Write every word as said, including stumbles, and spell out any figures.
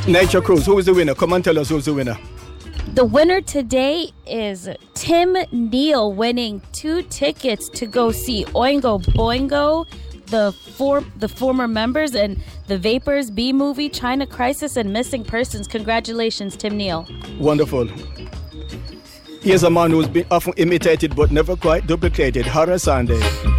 Nature Cruise, who is the winner? Come and tell us who's the winner. The winner today is Tim Neal, winning two tickets to go see Oingo Boingo, the four, the former members, and the Vapors, B-Movie, China Crisis, and Missing Persons. Congratulations, Tim Neal. Wonderful. Here's a man who's been often imitated but never quite duplicated, Horace Sandy.